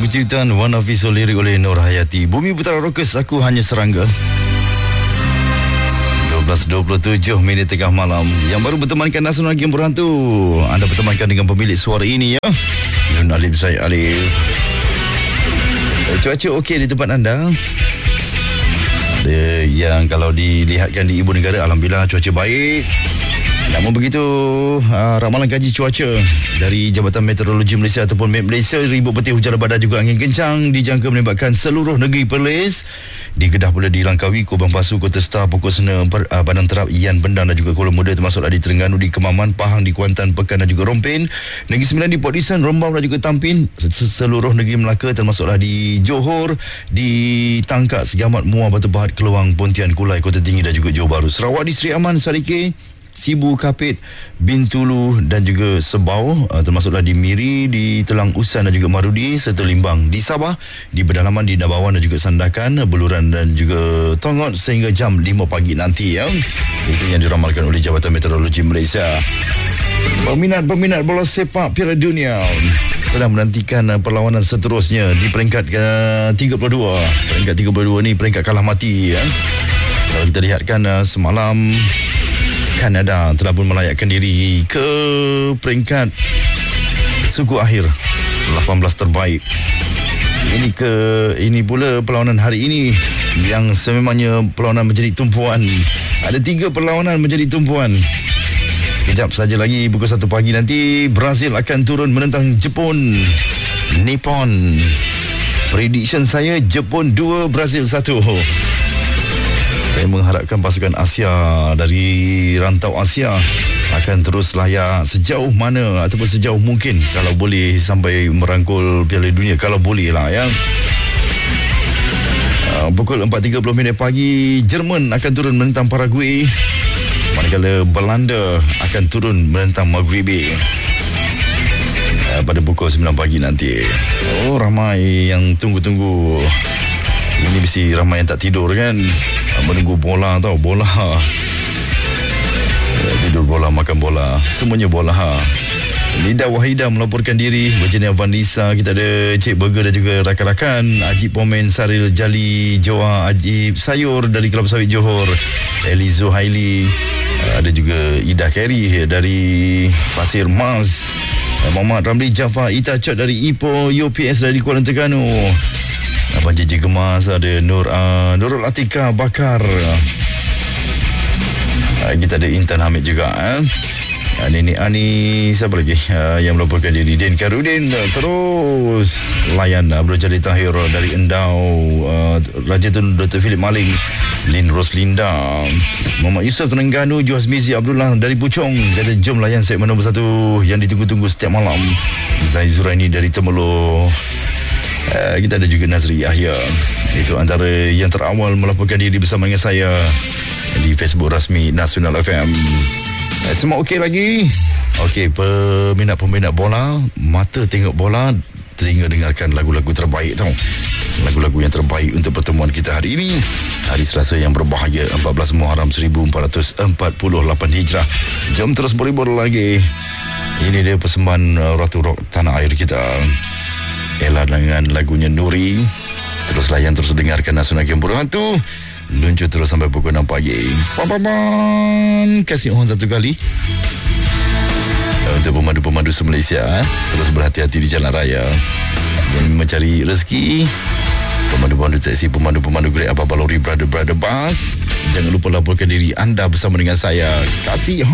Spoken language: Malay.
Lagu ciptaan Wan Hafiz, lirik oleh Nur Hayati. Bumi Putera Rockers, aku hanya serangga. 12.27 minit tengah malam. Yang baru bertemankan Nasional Game Berhantu, anda bertemankan dengan pemilik suara ini, ya, Nun Alif Zaid Alif. Cuaca okey di tempat anda? Ada yang kalau dilihatkan di ibu negara, alhamdulillah cuaca baik. Namun begitu, ramalan kaji cuaca dari Jabatan Meteorologi Malaysia ataupun MET Malaysia, ribut petir, hujan lebat dan juga angin kencang dijangka menyebabkan seluruh negeri Perlis. Di Kedah pula di Langkawi, Kubang Pasu, Kota Star, Pokok Sena, Bandar Terap, Ian, Bendang dan juga Kuala Muda, termasuklah di Terengganu, di Kemaman, Pahang, di Kuantan, Pekan dan juga Rompin. Negeri Sembilan di Port Dickson, Rembau dan juga Tampin. Seluruh negeri Melaka termasuklah di Johor, di Tangkak, Segamat, Muar, Batu Pahat, Keluang, Pontian, Kulai, Kota Tinggi dan juga Johor Bahru. Sarawak di Seri Aman, Sarike, Sibu, Kapit, Bintulu dan juga Sebau, termasuklah di Miri, di Telang Usan dan juga Marudi, serta Limbang. Di Sabah, di Pedalaman, di Nabawan dan juga Sandakan, Beluran dan juga Tongot sehingga jam 5 pagi nanti, ya. Itu yang diramalkan oleh Jabatan Meteorologi Malaysia. Peminat bola sepak Piala Dunia sedang menantikan perlawanan seterusnya di peringkat 32. Peringkat 32 ni peringkat kalah mati, ya. Kalau kita lihatkan semalam, Kanada telah pun melayakkan diri ke peringkat suku akhir 18 terbaik. Ini pula perlawanan hari ini yang sememangnya perlawanan menjadi tumpuan. Ada 3 perlawanan menjadi tumpuan. Sekejap saja lagi pukul 1 pagi nanti Brazil akan turun menentang Jepun. Nippon. Prediction saya Jepun 2, Brazil 1. Saya mengharapkan pasukan Asia dari rantau Asia akan terus layak sejauh mana ataupun sejauh mungkin, kalau boleh sampai merangkul Piala Dunia, kalau boleh lah, ya. Pukul 4.30 pagi Jerman akan turun menentang Paraguay, manakala Belanda akan turun menentang Maghribi pada pukul 9 pagi nanti. Ramai yang tunggu-tunggu. Ini mesti ramai yang tak tidur, kan, menunggu bola, tahu, bola. Tidur bola, makan bola, semuanya bola. Nida Wahidah melaporkan diri, Virginia Vanessa, kita ada Cik Burger dan juga rakan-rakan, Ajib Pomen, Saril Jali Joa, Ajib Sayur dari Kelab Sawit Johor, Eli Zuhaili, ada juga Ida Carey dari Pasir Mas, Muhammad Ramli Jafar, Ita Chot dari Ipoh, UPS dari Kuala Terengganu, Abang JJ Gemas, ada Nurul Atika Bakar, kita ada Intan Hamid juga, Nenek Ani, siapa lagi yang melaporkan diri, Din Karudin, terus layan Abdul Jalil Tahir dari Endau, Raja Tun Dr. Philip Maling, Lin Roslinda, Muhammad Yusof Terengganu, Juhas Mizi Abdullah dari Puchong, kata jom layan segmen nombor 1 yang ditunggu-tunggu setiap malam. Zai Zuraini dari Temerloh. Kita ada juga Nazri Yahya. Itu antara yang terawal melaporkan diri bersama dengan saya di Facebook rasmi Nasional FM. Semua okey lagi? Okey, peminat-peminat bola, mata tengok bola, telinga dengarkan lagu-lagu terbaik, tau. Lagu-lagu yang terbaik untuk pertemuan kita hari ini, hari Selasa yang berbahagia, 14 Muharram 1448 Hijrah. Jom terus berhibur lagi. Ini dia persembahan Ratu Rock tanah air kita, Ella dengan lagunya Nuri. Terus layan, terus dengarkan Nasional Game Berhantu. Luncur terus sampai pukul 6 pagi. Kasih ohon satu kali untuk pemandu-pemandu se-Malaysia, terus berhati-hati di jalan raya yang mencari rezeki. Pemandu-pemandu taksi, pemandu-pemandu Grab, Ababa Lori, Brother Bus, jangan lupa laporkan diri anda bersama dengan saya. Kasih